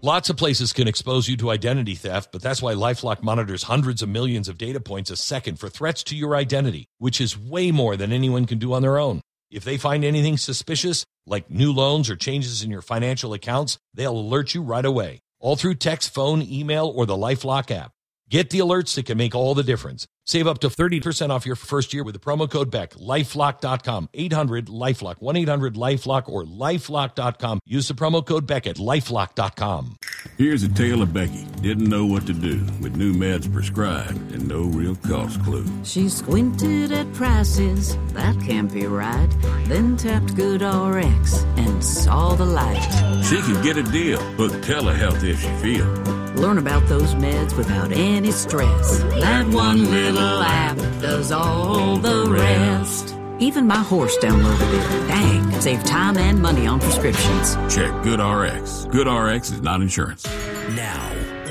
Lots of places can expose you to identity theft, but that's why LifeLock monitors hundreds of millions of data points a second for threats to your identity, which is way more than anyone can do on their own. If they find anything suspicious, like new loans or changes in your financial accounts, they'll alert you right away, all through text, phone, email, or the LifeLock app. Get the alerts that can make all the difference. Save up to 30% off your first year with the promo code BECK. LifeLock.com, 800-LifeLock, 1-800-LifeLock, or LifeLock.com. Use the promo code BECK at LifeLock.com. Here's a tale of Becky. Didn't know what to do with new meds prescribed and no real cost clue. She squinted at prices, that can't be right. Then tapped GoodRx and saw the light. She could get a deal. Book telehealth if she feels. Learn about those meds without any stress. That one little app does all the rest. Even my horse downloaded it. Dang, save time and money on prescriptions. Check GoodRx. GoodRx is not insurance. Now,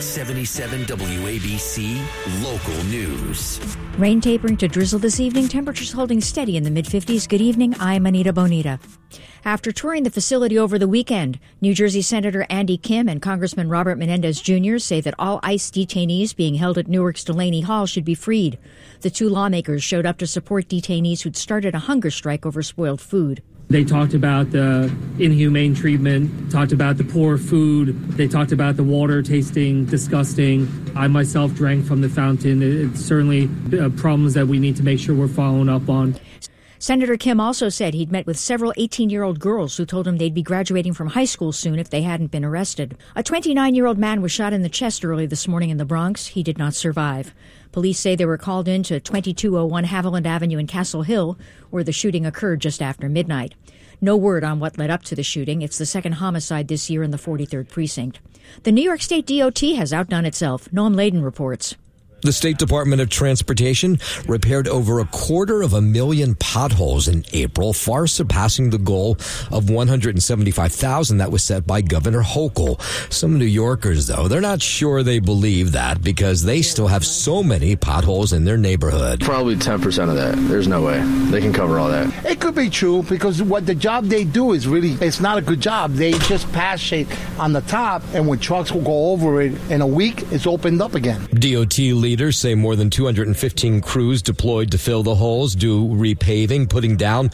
77 WABC Local News. Rain tapering to drizzle this evening. Temperatures holding steady in the mid-50s. Good evening. I'm Anita Bonita. After touring the facility over the weekend, New Jersey Senator Andy Kim and Congressman Robert Menendez Jr. say that all ICE detainees being held at Newark's Delaney Hall should be freed. The two lawmakers showed up to support detainees who'd started a hunger strike over spoiled food. They talked about the inhumane treatment, talked about the poor food, they talked about the water tasting disgusting. I myself drank from the fountain. It's certainly problems that we need to make sure we're following up on. Senator Kim also said he'd met with several 18-year-old girls who told him they'd be graduating from high school soon if they hadn't been arrested. A 29-year-old man was shot in the chest early this morning in the Bronx. He did not survive. Police say they were called in to 2201 Haviland Avenue in Castle Hill, where the shooting occurred just after midnight. No word on what led up to the shooting. It's the second homicide this year in the 43rd precinct. The New York State DOT has outdone itself. Noam Laden reports. The State Department of Transportation repaired over 250,000 potholes in April, far surpassing the goal of 175,000 that was set by Governor Hochul. Some New Yorkers, though, they're not sure they believe that because they still have so many potholes in their neighborhood. Probably 10% of that. There's no way they can cover all that. It could be true because what the job they do is really, it's not a good job. They just pass shade on the top, and when trucks will go over it in a week, it's opened up again. DOT leaders say more than 215 crews deployed to fill the holes, do repaving, putting down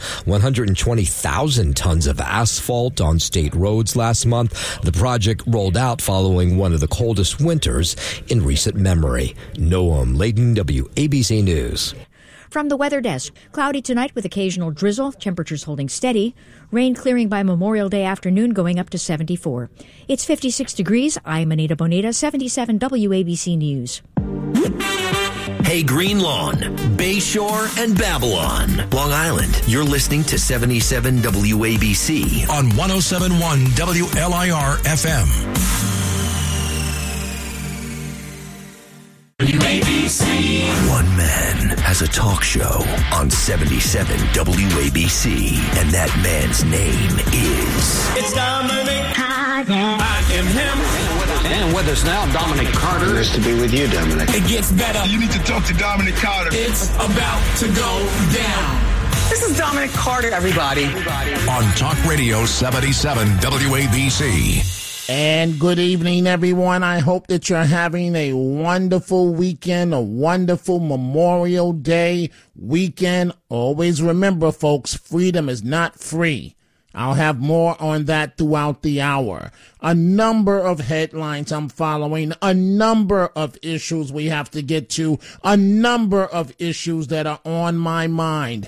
120,000 tons of asphalt on state roads last month. The project rolled out following one of the coldest winters in recent memory. Noam Laden, WABC News. From the weather desk, cloudy tonight with occasional drizzle, temperatures holding steady, rain clearing by Memorial Day afternoon going up to 74. It's 56 degrees. I'm Anita Bonita, 77 WABC News. Hey, Green Lawn, Bayshore, and Babylon, Long Island. You're listening to 77 WABC on 107.1 WLIR FM. WABC. One man has a talk show on 77 WABC, and that man's name is... It's Dominic Carter. I am him. And with us now, Dominic Carter. Nice to be with you, Dominic. It gets better. You need to talk to Dominic Carter. It's about to go down. This is Dominic Carter, everybody. On Talk Radio 77 WABC. And good evening, everyone. I hope that you're having a wonderful weekend, a wonderful Memorial Day weekend. Always remember, folks, freedom is not free. I'll have more on that throughout the hour. A number of headlines I'm following, a number of issues we have to get to, a number of issues that are on my mind.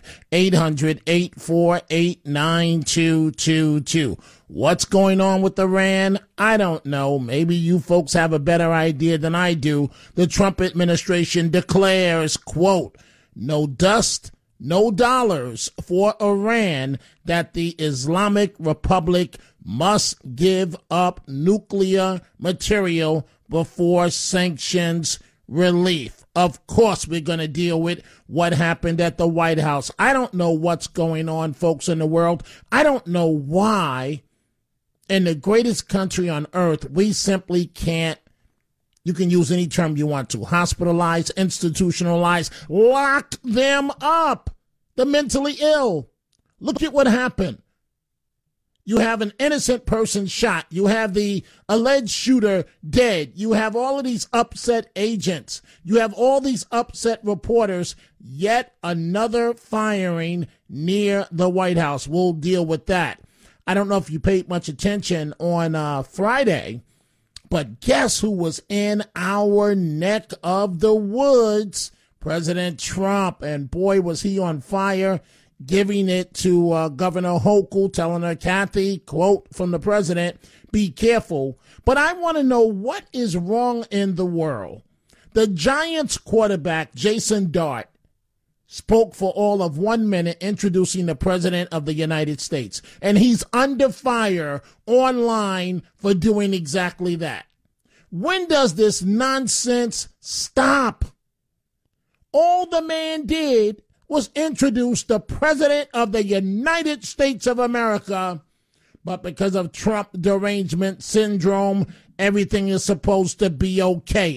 800-848-9222. What's going on with Iran? I don't know. Maybe you folks have a better idea than I do. The Trump administration declares, quote, no dust, no dollars for Iran, that the Islamic Republic must give up nuclear material before sanctions relief. Of course, we're going to deal with what happened at the White House. I don't know what's going on, folks, in the world. I don't know why in the greatest country on earth, we simply can't, you can use any term you want to, hospitalize, institutionalize, lock them up, the mentally ill. Look at what happened. You have an innocent person shot. You have the alleged shooter dead. You have all of these upset agents. You have all these upset reporters. Yet another firing near the White House. We'll deal with that. I don't know if you paid much attention on Friday, but guess who was in our neck of the woods? President Trump. And boy, was he on fire, giving it to Governor Hochul, telling her, Kathy, quote from the president, be careful. But I want to know what is wrong in the world. The Giants quarterback, Jason Dart, spoke for all of 1 minute introducing the president of the United States. And he's under fire online for doing exactly that. When does this nonsense stop? All the man did was introduce the president of the United States of America. But because of Trump derangement syndrome, everything is supposed to be okay.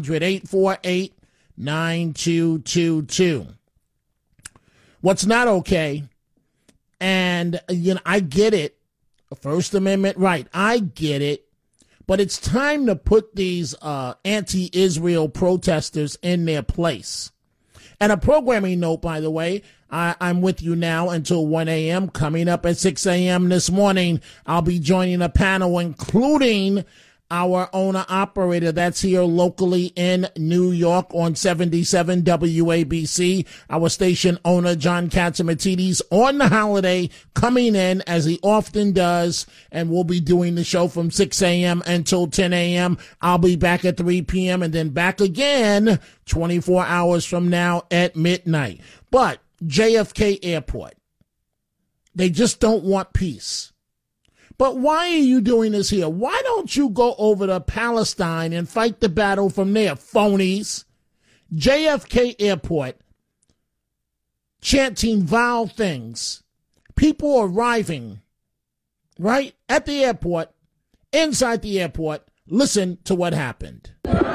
800-848-9222. What's not okay, and I get it, First Amendment right, I get it, but it's time to put these anti-Israel protesters in their place. And a programming note, by the way, I'm with you now until 1 a.m. Coming up at 6 a.m. this morning, I'll be joining a panel including our owner-operator that's here locally in New York on 77 WABC. Our station owner, John Catsimatidis, on the holiday, coming in as he often does, and we'll be doing the show from 6 a.m. until 10 a.m. I'll be back at 3 p.m. and then back again 24 hours from now at midnight. But JFK Airport, they just don't want peace. But why are you doing this here? Why don't you go over to Palestine and fight the battle from there, phonies? JFK Airport, chanting vile things. People arriving, right, at the airport, inside the airport. Listen to what happened.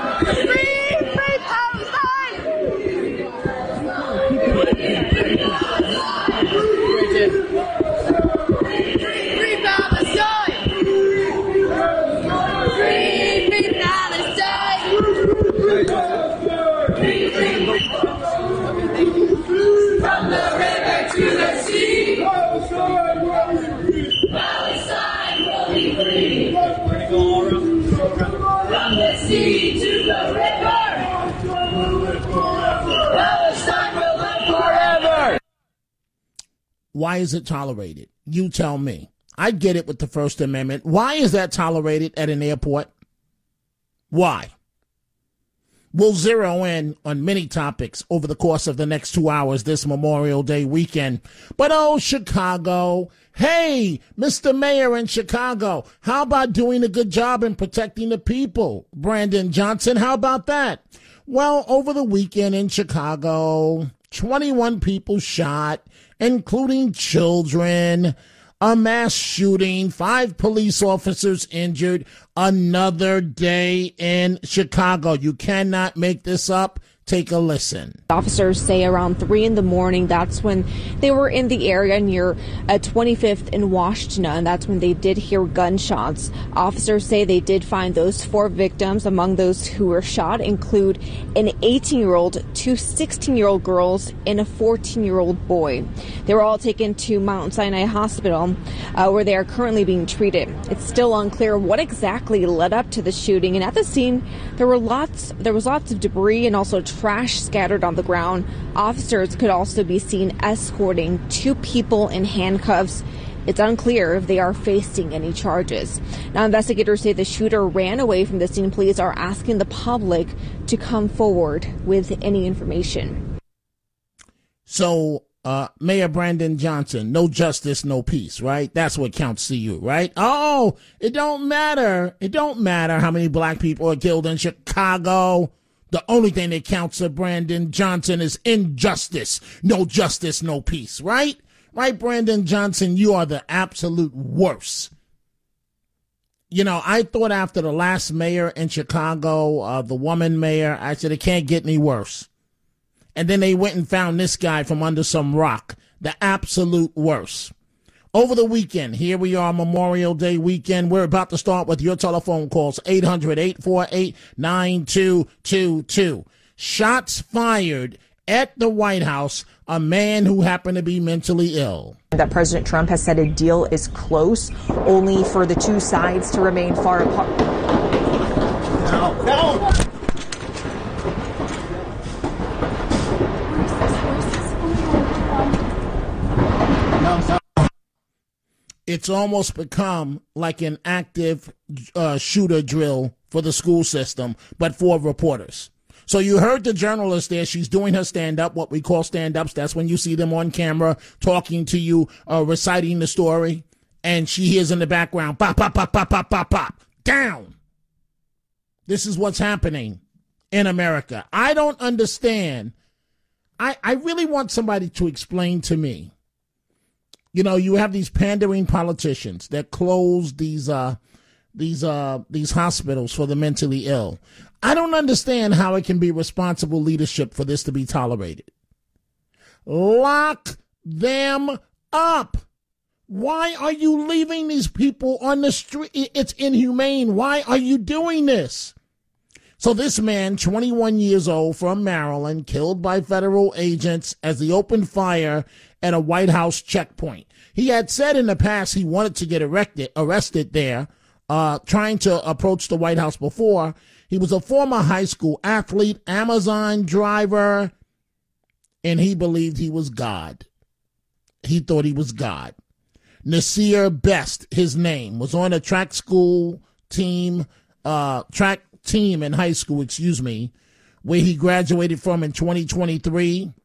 From the river to the sea, Palestine will be free. From the sea to the river, Palestine will live forever. Why is it tolerated? You tell me. I get it with the First Amendment. Why is that tolerated at an airport? Why? We'll zero in on many topics over the course of the next 2 hours this Memorial Day weekend. But oh, Chicago. Hey, Mr. Mayor in Chicago, how about doing a good job in protecting the people? Brandon Johnson, how about that? Well, over the weekend in Chicago, 21 people shot, including children. A mass shooting, 5 police officers injured, another day in Chicago. You cannot make this up. Take a listen. Officers say around 3 a.m, that's when they were in the area near 25th and Washington, and that's when they did hear gunshots. Officers say they did find those 4 victims. Among those who were shot include an 18-year-old, 2 16-year-old girls, and a 14-year-old boy. They were all taken to Mount Sinai Hospital, where they are currently being treated. It's still unclear what exactly led up to the shooting, and at the scene there was lots of debris and also trash scattered on the ground. Officers could also be seen escorting 2 people in handcuffs. It's unclear if they are facing any charges. Now, investigators say the shooter ran away from the scene. Police are asking the public to come forward with any information. So, Mayor Brandon Johnson, no justice, no peace, right? That's what counts to you, right? Oh, it don't matter. It don't matter how many black people are killed in Chicago. The only thing that counts to Brandon Johnson is injustice. No justice, no peace, right? Right, Brandon Johnson, you are the absolute worst. You know, I thought after the last mayor in Chicago, the woman mayor, I said it can't get any worse. And then they went and found this guy from under some rock, the absolute worst. Over the weekend, here we are, Memorial Day weekend. We're about to start with your telephone calls, 800-848-9222. Shots fired at the White House, a man who happened to be mentally ill. That President Trump has said a deal is close, only for the two sides to remain far apart. No. It's almost become like an active shooter drill for the school system, but for reporters. So you heard the journalist there. She's doing her stand-up, what we call stand-ups. That's when you see them on camera talking to you, reciting the story. And she hears in the background, pop, pop, pop, pop, pop, pop, pop, down. This is what's happening in America. I don't understand. I really want somebody to explain to me. You know, you have these pandering politicians that close these hospitals for the mentally ill. I don't understand how it can be responsible leadership for this to be tolerated. Lock them up. Why are you leaving these people on the street? It's inhumane. Why are you doing this? So this man, 21 years old, from Maryland, killed by federal agents as he opened fire at a White House checkpoint. He had said in the past he wanted to get arrested there, trying to approach the White House before. He was a former high school athlete, Amazon driver, and he believed he was God. He thought he was God. Nasir Best, his name, was on a track team in high school, where he graduated from in 2023.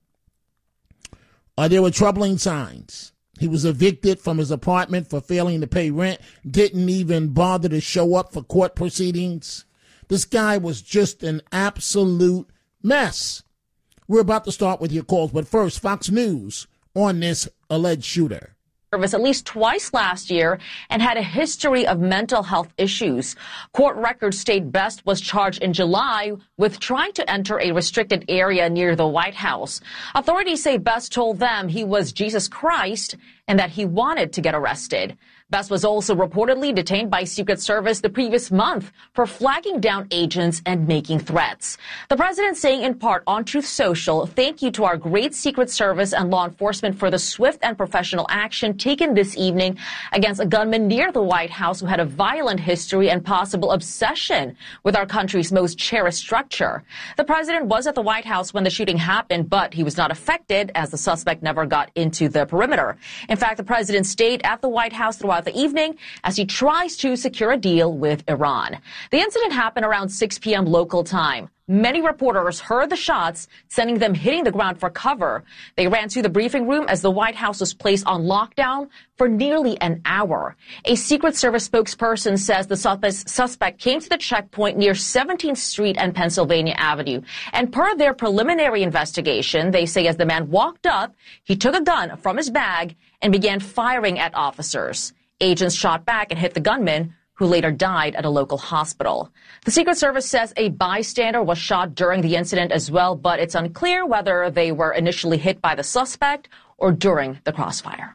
There were troubling signs. He was evicted from his apartment for failing to pay rent, didn't even bother to show up for court proceedings. This guy was just an absolute mess. We're about to start with your calls, but first, Fox News on this alleged shooter. At least twice last year and had a history of mental health issues. Court records state Best was charged in July with trying to enter a restricted area near the White House. Authorities say Best told them he was Jesus Christ and that he wanted to get arrested. Best was also reportedly detained by Secret Service the previous month for flagging down agents and making threats. The president saying in part on Truth Social, "Thank you to our great Secret Service and law enforcement for the swift and professional action taken this evening against a gunman near the White House who had a violent history and possible obsession with our country's most cherished structure." The president was at the White House when the shooting happened, but he was not affected as the suspect never got into the perimeter. In fact, the president stayed at the White House throughout the evening as he tries to secure a deal with Iran. The incident happened around 6 p.m. local time. Many reporters heard the shots, sending them hitting the ground for cover. They ran to the briefing room as the White House was placed on lockdown for nearly an hour. A Secret Service spokesperson says the suspect came to the checkpoint near 17th Street and Pennsylvania Avenue. And per their preliminary investigation, they say as the man walked up, he took a gun from his bag and began firing at officers. Agents shot back and hit the gunman, who later died at a local hospital. The Secret Service says a bystander was shot during the incident as well, but it's unclear whether they were initially hit by the suspect or during the crossfire.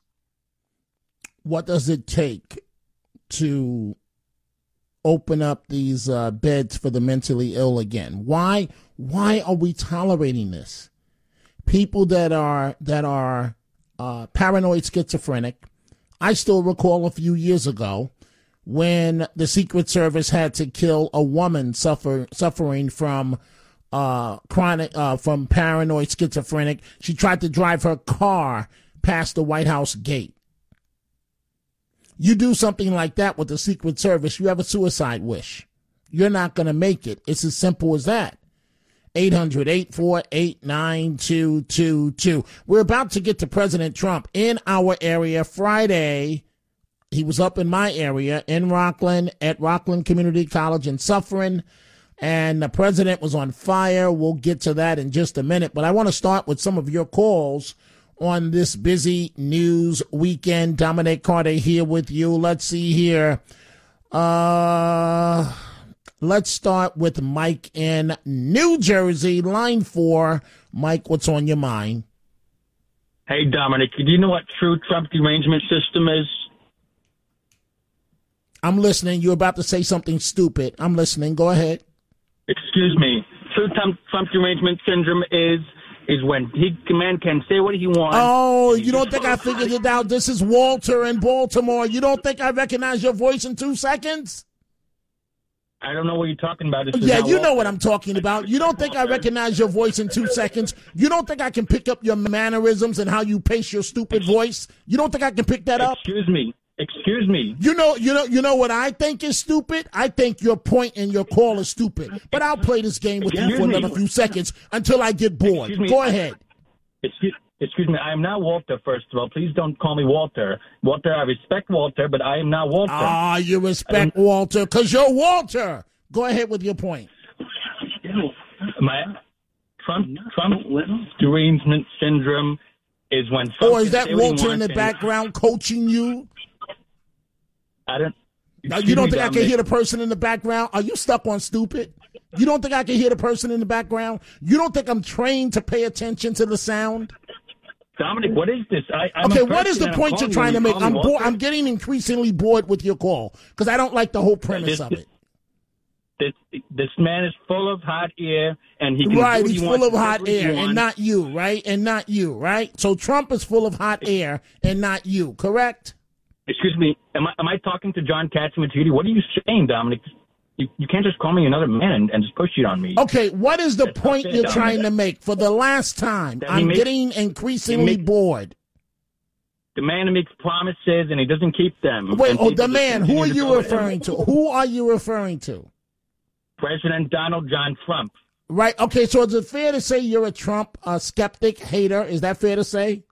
What does it take to open up these beds for the mentally ill again? Why are we tolerating this? People that are paranoid schizophrenic. I still recall a few years ago when the Secret Service had to kill a woman suffering from from paranoid schizophrenic. She tried to drive her car past the White House gate. You do something like that with the Secret Service, you have a suicide wish. You're not going to make it. It's as simple as that. 800-848-9222. We're about to get to President Trump in our area Friday. He was up in my area in Rockland at Rockland Community College in Suffern, and the president was on fire. We'll get to that in just a minute, but I want to start with some of your calls on this busy news weekend. Dominic Carter here with you. Let's see here. Let's start with Mike in New Jersey, line 4. Mike, what's on your mind? Hey, Dominic, do you know what true Trump derangement system is? I'm listening. You're about to say something stupid. I'm listening. Go ahead. Excuse me. True Trump derangement syndrome is when man can say what he wants. Oh, you don't think I figured it out? This is Walter in Baltimore. You don't think I recognize your voice in 2 seconds? I don't know what you're talking about. Yeah, you know what I'm talking about. You don't think I recognize your voice in 2 seconds? You don't think I can pick up your mannerisms and how you pace your stupid voice? You don't think I can pick that up? Excuse me. You know what I think is stupid? I think your point and your call is stupid. But I'll play this game with you for another few seconds until I get bored. Go ahead. Excuse me. I am not Walter, first of all. Please don't call me Walter. Walter, I respect Walter, but I am not Walter. Ah, you respect Walter because you're Walter. Go ahead with your point. Trump derangement syndrome is when Trump... Or is that Walter in the background coaching you? I don't... You don't think I can hear the person in the background? Are you stuck on stupid? You don't think I can hear the person in the background? You don't think I'm trained to pay attention to the sound? Dominic, what is this? Okay, what is the point you're trying to make? I'm getting increasingly bored with your call because I don't like the whole premise of it. This man is full of hot air, and he can right. Do He's full of hot air, and not you, right? And not you, right? So Trump is full of hot air, and not you, correct? Excuse me, am I talking to John Catsimatidis? What are you saying, Dominic? You can't just call me another man and just push it on me. Okay, what is the point you're trying to make? For the last time, I'm getting increasingly bored. The man who makes promises and he doesn't keep them. Wait, the man. Who are you referring to? Who are you referring to? President Donald John Trump. Right. Okay, so is it fair to say you're a Trump skeptic, hater? Is that fair to say?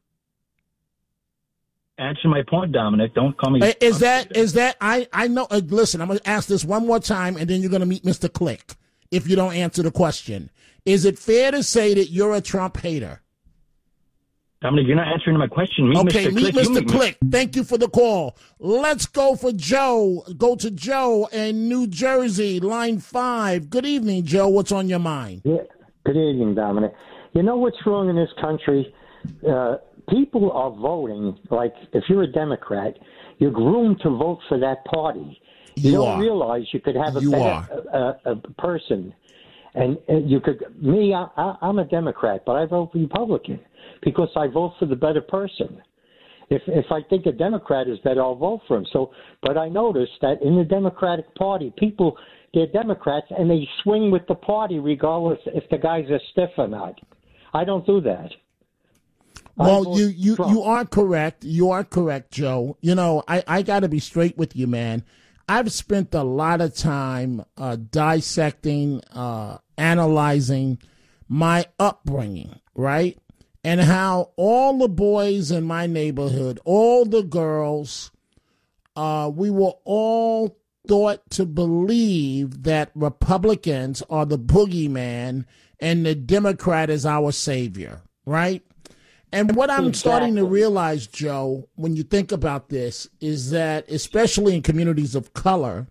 Answer my point, Dominic. Don't call me. Is that I know. Listen, I'm going to ask this one more time, and then you're going to meet Mr. Click if you don't answer the question. Is it fair to say that you're a Trump hater? Dominic, you're not answering my question. Meet Mr. Click. Thank you for the call. Let's go for Joe. Go to Joe in New Jersey, line 5. Good evening, Joe. What's on your mind? Yeah. Good evening, Dominic. You know what's wrong in this country? People are voting, like if you're a Democrat, you're groomed to vote for that party. You don't realize you could have a better person. And you could, I'm a Democrat, but I vote Republican because I vote for the better person. If I think a Democrat is better, I'll vote for him. So, but I noticed that in the Democratic Party, people, they're Democrats and they swing with the party regardless if the guys are stiff or not. I don't do that. Well, you are correct. You are correct, Joe. You know, I got to be straight with you, man. I've spent a lot of time dissecting, analyzing my upbringing, right? And how all the boys in my neighborhood, all the girls, we were all taught to believe that Republicans are the boogeyman and the Democrat is our savior, right? And what I'm starting to realize, Joe, when you think about this, is that especially in communities of color,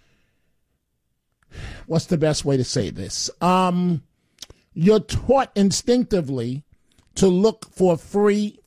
what's the best way to say this? You're taught instinctively to look for free.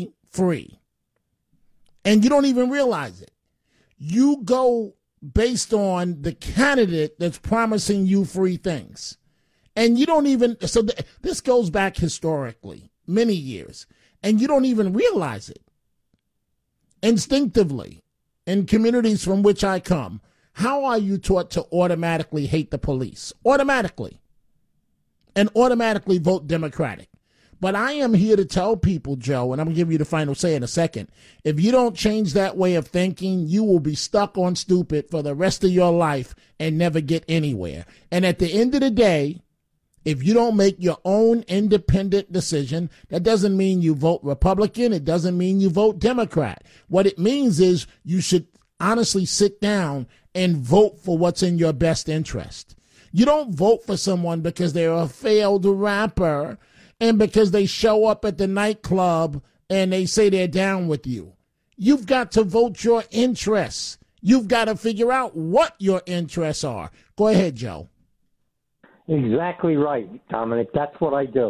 And you don't even realize it. You go based on the candidate that's promising you free things. And you don't even, so this goes back historically. Many years, and you don't even realize it. Instinctively, in communities from which I come, how are you taught to automatically hate the police? Automatically. And automatically vote Democratic. But I am here to tell people, Joe, and I'm going to give you the final say in a second, if you don't change that way of thinking, you will be stuck on stupid for the rest of your life and never get anywhere. And at the end of the day, if you don't make your own independent decision, that doesn't mean you vote Republican. It doesn't mean you vote Democrat. What it means is you should honestly sit down and vote for what's in your best interest. You don't vote for someone because they're a failed rapper and because they show up at the nightclub and they say they're down with you. You've got to vote your interests. You've got to figure out what your interests are. Go ahead, Joe. Exactly right, Dominic. That's what I do.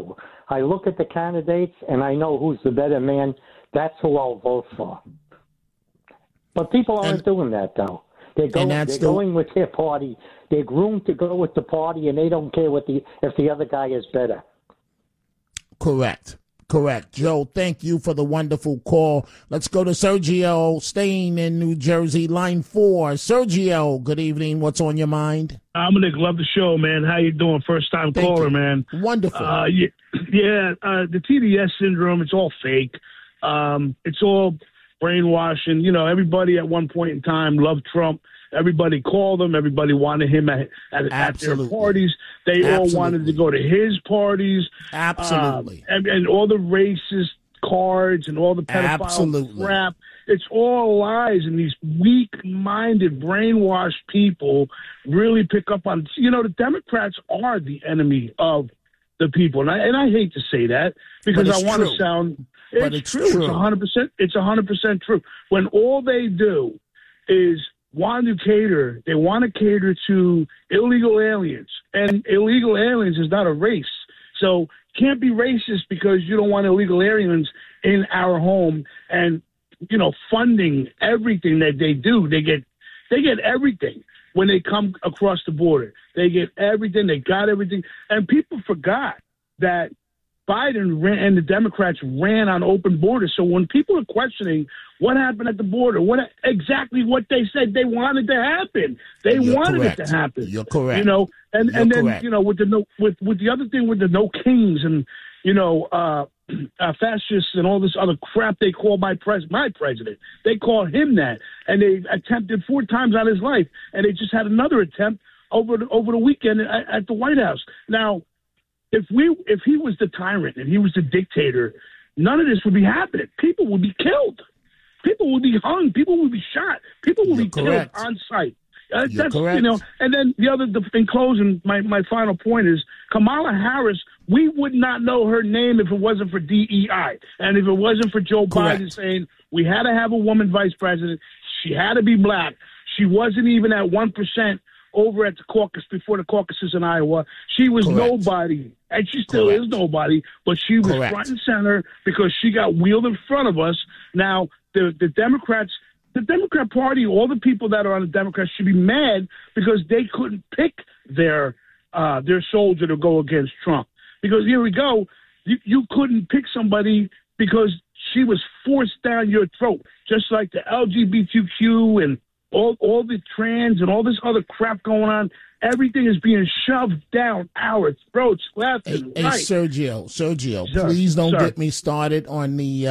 I look at the candidates and I know who's the better man. That's who I'll vote for. But people aren't doing that, though. They're going with their party. They're groomed to go with the party, and they don't care if the other guy is better. Correct. Joe, thank you for the wonderful call. Let's go to Sergio, staying in New Jersey, line 4. Sergio, good evening. What's on your mind? Dominic, love the show, man. How you doing? First-time caller, man. Wonderful. The TDS syndrome, it's all fake. It's all brainwashing. You know, everybody at one point in time loved Trump. Everybody called him. Everybody wanted him at their parties. They all wanted to go to his parties. Absolutely. And all the racist cards and all the pedophile crap. It's all lies, and these weak-minded, brainwashed people really pick up on. You know, the Democrats are the enemy of the people, and I hate to say that because I want to sound. It's true. It's 100% true. When all they do is want to cater, they want to cater to illegal aliens, and illegal aliens is not a race. So can't be racist because you don't want illegal aliens in our home and, you know, funding everything that they do. They get everything when they come across the border. They get everything. They got everything. And people forgot that Biden and the Democrats ran on open borders. So when people are questioning what happened at the border, exactly what they said they wanted to happen, they wanted it to happen. You're correct. You know, and then correct. You know with the other thing with the no kings and fascists and all this other crap they call my president. They call him that, and they attempted 4 times on his life, and they just had another attempt over the weekend at the White House. Now, if he was the tyrant and he was the dictator, none of this would be happening. People would be killed. People would be hung. People would be shot. People would be killed on sight. That's correct. You know. And then in closing, my final point is Kamala Harris. We would not know her name if it wasn't for DEI and if it wasn't for Joe Biden saying we had to have a woman vice president. She had to be black. She wasn't even at 1%. Over at the caucus, before the caucuses in Iowa. She was nobody, and she still is nobody, but she was front and center because she got wheeled in front of us. Now, the Democrats, the Democrat Party, all the people that are on the Democrats should be mad because they couldn't pick their soldier to go against Trump. Because here we go, you couldn't pick somebody because she was forced down your throat, just like the LGBTQ and all the trans and all this other crap going on. Everything is being shoved down our throats, left and right. Sergio, please don't get me started on the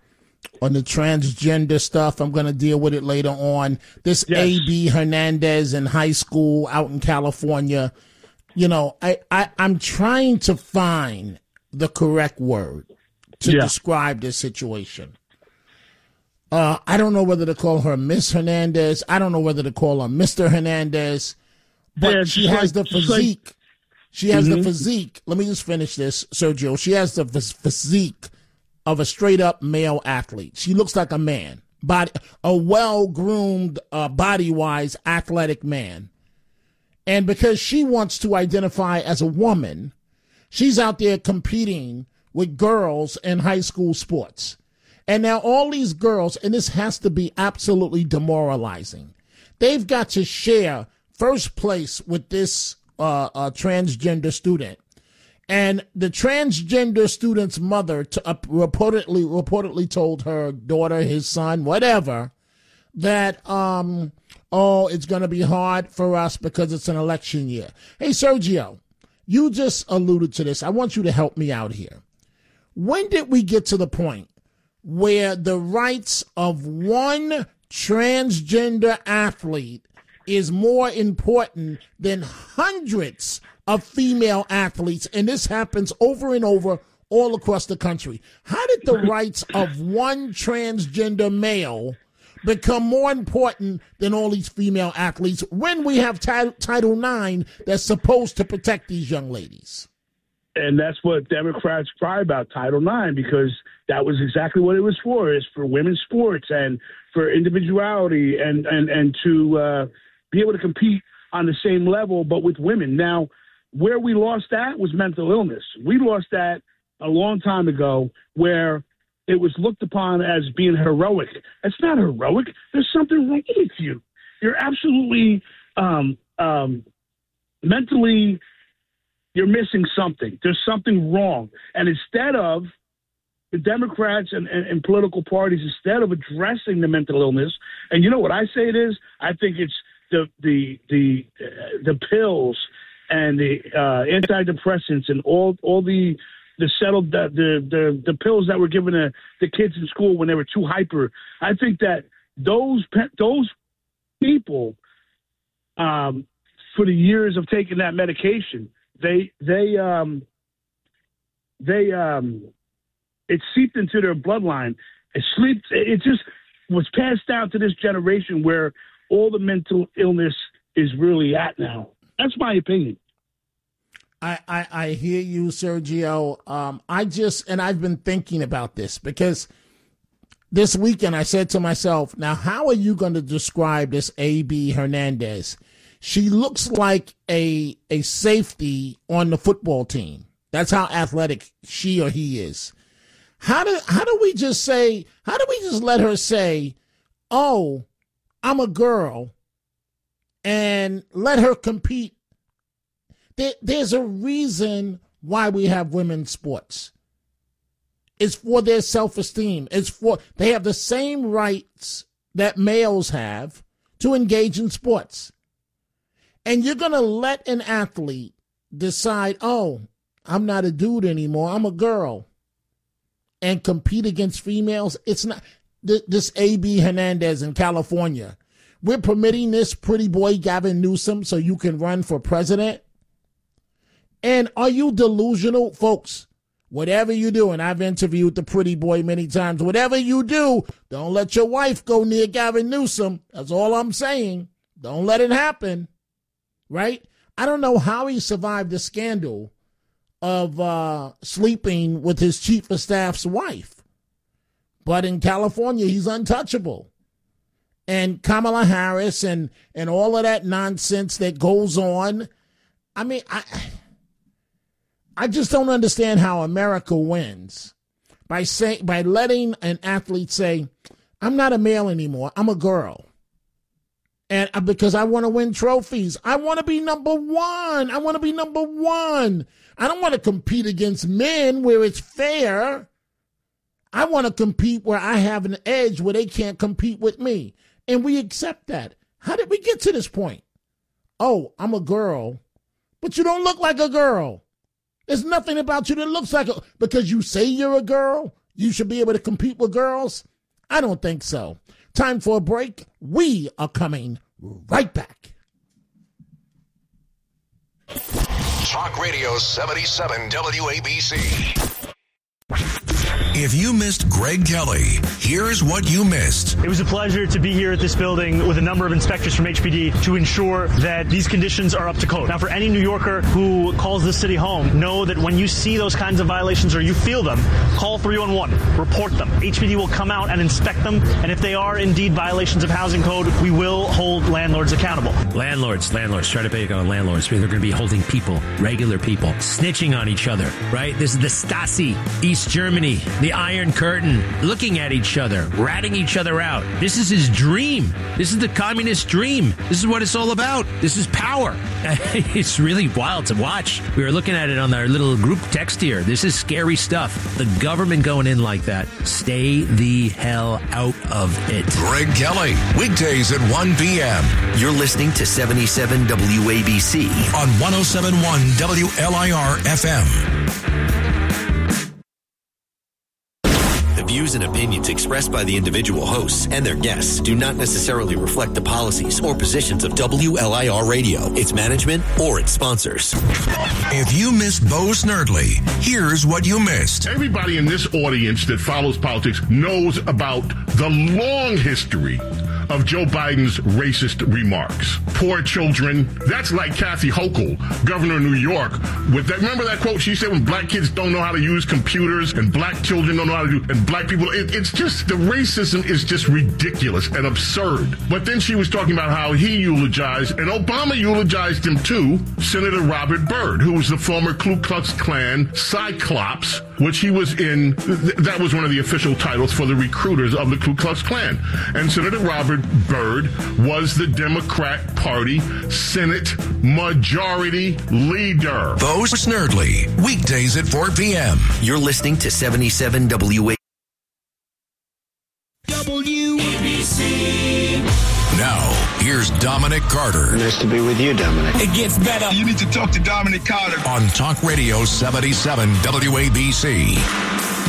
transgender stuff. I'm going to deal with it later on. This A.B. Hernandez in high school out in California, you know, I'm trying to find the correct word to describe this situation. I don't know whether to call her Miss Hernandez. I don't know whether to call her Mr. Hernandez. But she has the physique. She has the physique. Let me just finish this, Sergio. She has the physique of a straight-up male athlete. She looks like a man, a well-groomed, body-wise, athletic man. And because she wants to identify as a woman, she's out there competing with girls in high school sports. And now all these girls, and this has to be absolutely demoralizing, they've got to share first place with this transgender student. And the transgender student's mother reportedly told her daughter, his son, whatever, that, it's going to be hard for us because it's an election year. Hey, Sergio, you just alluded to this. I want you to help me out here. When did we get to the point where the rights of one transgender athlete is more important than hundreds of female athletes? And this happens over and over all across the country. How did the rights of one transgender male become more important than all these female athletes when we have Title IX that's supposed to protect these young ladies? And that's what Democrats cry about, Title IX, because that was exactly what it was for, is for women's sports and for individuality and to be able to compete on the same level, but with women. Now, where we lost that was mental illness. We lost that a long time ago where it was looked upon as being heroic. It's not heroic. There's something wrong with you. You're absolutely mentally, you're missing something. There's something wrong. And instead of the Democrats and political parties, instead of addressing the mental illness, and you know what I say it is? I think it's the pills and the antidepressants and all the settled the pills that were given to the kids in school when they were too hyper. I think that those people, for the years of taking that medication, it seeped into their bloodline. It just was passed down to this generation where all the mental illness is really at now. That's my opinion. I hear you, Sergio. I've been thinking about this because this weekend I said to myself, now how are you going to describe this A.B. Hernandez? She looks like a safety on the football team. That's how athletic she or he is. How do we just let her say, oh, I'm a girl, and let her compete? There's a reason why we have women's sports. It's for their self-esteem. They have the same rights that males have to engage in sports. And you're going to let an athlete decide, oh, I'm not a dude anymore, I'm a girl, and compete against females? It's not. This A.B. Hernandez in California, we're permitting this pretty boy Gavin Newsom so you can run for president? And are you delusional? Folks, whatever you do, and I've interviewed the pretty boy many times, whatever you do, don't let your wife go near Gavin Newsom. That's all I'm saying. Don't let it happen, right? I don't know how he survived the scandal of sleeping with his chief of staff's wife. But in California, he's untouchable. And Kamala Harris and all of that nonsense that goes on. I mean, I just don't understand how America wins by letting an athlete say, I'm not a male anymore, I'm a girl. And because I want to win trophies. I want to be number one. I don't want to compete against men where it's fair. I want to compete where I have an edge where they can't compete with me. And we accept that. How did we get to this point? Oh, I'm a girl, but you don't look like a girl. There's nothing about you that looks like because you say you're a girl, you should be able to compete with girls? I don't think so. Time for a break. We are coming right back. Talk Radio 77 WABC. If you missed Greg Kelly, here's what you missed. It was a pleasure to be here at this building with a number of inspectors from HPD to ensure that these conditions are up to code. Now, for any New Yorker who calls this city home, know that when you see those kinds of violations or you feel them, call 311, report them. HPD will come out and inspect them, and if they are indeed violations of housing code, we will hold landlords accountable. Landlords, try to pay on landlords. They're going to be holding people, regular people, snitching on each other, right? This is the Stasi, East Germany, the Iron Curtain, looking at each other, ratting each other out. This is his dream. This is the communist dream. This is what it's all about. This is power. It's really wild to watch. We were looking at it on our little group text here. This is scary stuff. The government going in like that. Stay the hell out of it. Greg Kelly, weekdays at 1 p.m. You're listening to 77 WABC on 107.1 WLIR FM. The views and opinions expressed by the individual hosts and their guests do not necessarily reflect the policies or positions of WLIR Radio, its management, or its sponsors. If you missed Bo Snerdley, here's what you missed. Everybody in this audience that follows politics knows about the long history of Joe Biden's racist remarks. Poor children. That's like Kathy Hochul, governor of New York. With that, remember that quote she said when black kids don't know how to use computers and black children don't know how to do, and black people, it's just, the racism is just ridiculous and absurd. But then she was talking about how he eulogized, and Obama eulogized him too, Senator Robert Byrd, who was the former Ku Klux Klan Cyclops which he was in. That was one of the official titles for the recruiters of the Ku Klux Klan. And Senator Robert Byrd was the Democrat Party Senate Majority Leader. Bo Snerdly, weekdays at 4 p.m. You're listening to 77 WA. WABC. Now, here's Dominic Carter. Nice to be with you, Dominic. It gets better. You need to talk to Dominic Carter. On Talk Radio 77 WABC.